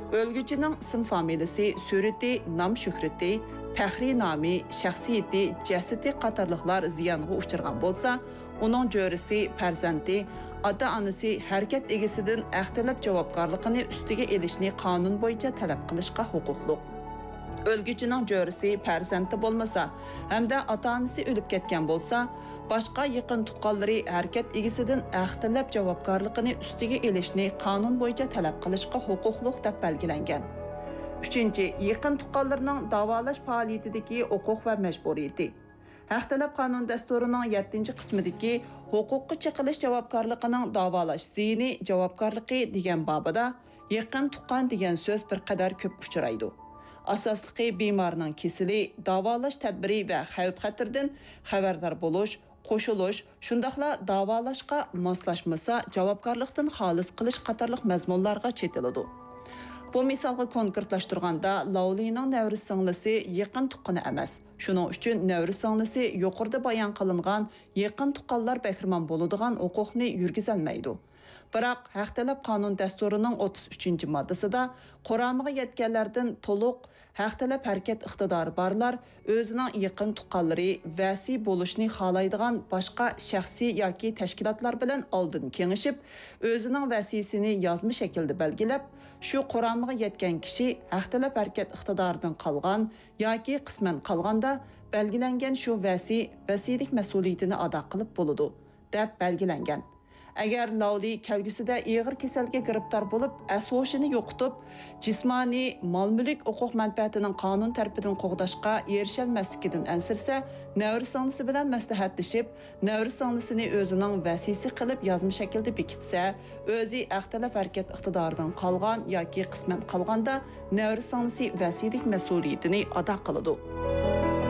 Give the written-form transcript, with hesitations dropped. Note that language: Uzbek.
O'lgüchining ism familiyasi, surati, nom shuhrati, faxriy nomi, shaxsiyati, jasadi qatorliqlar ziyonga uchirgan bo'lsa, uning jo'risi, farzandi, ota-onasi harakat egasidan axtalab javobgarligini ustiga elishni qonun bo'yicha talab qilishga huquqli. O'lgüchining jo'risi, farzandi bo'lmasa, hamda ota-onasi o'lib ketgan bo'lsa, boshqa yaqin tuqqanlari harakat egasidan axtalab javobgarligini ustiga elishni qonun bo'yicha talab qilishga huquqli deb belgilangan. 3. Yaqin tuqqanlarning davolash faoliyatidagi huquq va majburiyati. Haq talab qonun dasturining 7 qismidagi huquqqa chiqilish javobgarligining davolash ziyni javobgarligi degan babida yaqin tuqqan degan so'z bir qadar ko'p uchraydi. Asosligi bemorning kesili, davolash tadbiri va xavf-xatardan xabardor bo'lish, qo'shilish, shundaqla davolashga moslashmasa javobgarlikdan xolis qilish qatorliq mazmunlarga chetiladi. Bu misolga konkretlashtirganda, Lavlining navri singlisi yaqin tuqqani emas. Shuning uchun navri singlisi yuqorida bayon qilingan yaqin tuqqanlar bahramon bo'ladigan huquqni yurgizolmaydi. Biroq haq talab qonun dasturining 33-moddasida quramiga yetganlardan to'liq haq talab harakat iqtidori borlar o'zining yaqin tuqqanlari vasi bo'lishni xohlaydigan boshqa shaxsiy yoki tashkilotlar bilan oldin kengashib, o'zining vasisini yozma shaklda belgilab, shu quramiga yetgan kishi haq talab harakat iqtidoridan qolgan yoki qisman qolganda belgilangan shu vasilik mas'uliyatini ado qilib bo'ladi deb belgilangan. Agar Lavli kelgusida og'ir kasalga giribtor bo'lib, ashoshini yo'qotib, jismoniy mol-mulk huquq manfaatining qonun tarafidan qo'g'dashga erisholmasligidan ansirsa, navri singlisi bilan maslahatlashib, navri singlisini o'zining vasisi qilib yozma shaklda bekitsa, o'zi axtalab harakat iqtidoridan qolgan yoki qisman qolganda navri singlisi vasilik mas'uliyatini ado qiladi.